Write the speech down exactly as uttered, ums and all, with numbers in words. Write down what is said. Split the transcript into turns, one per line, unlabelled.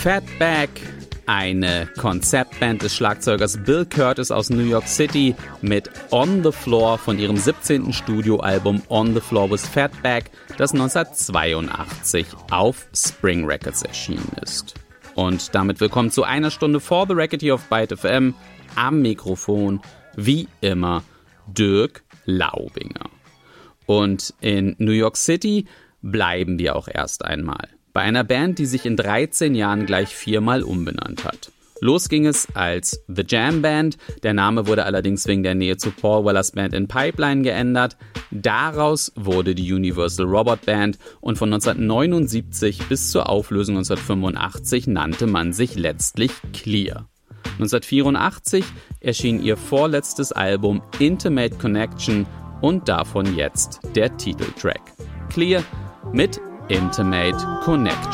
Fatback, eine Konzeptband des Schlagzeugers Bill Curtis aus New York City mit On the Floor von ihrem siebzehnten Studioalbum On the Floor with Fatback, das neunzehnhundertzweiundachtzig auf Spring Records erschienen ist. Und damit willkommen zu einer Stunde For the Record hier auf Byte F M. Am Mikrofon, wie immer, Dirk Laubinger. Und in New York City bleiben wir auch erst einmal. Bei einer Band, die sich in dreizehn Jahren gleich viermal umbenannt hat. Los ging es als The Jam Band, der Name wurde allerdings wegen der Nähe zu Paul Wellers Band in Pipeline geändert. Daraus wurde die Universal Robot Band und von neunzehnhundertneunundsiebzig bis zur Auflösung neunzehnhundertfünfundachtzig nannte man sich letztlich Clear. neunzehnhundertvierundachtzig erschien ihr vorletztes Album Intimate Connection und davon jetzt der Titeltrack. Clear mit Intimate Connection.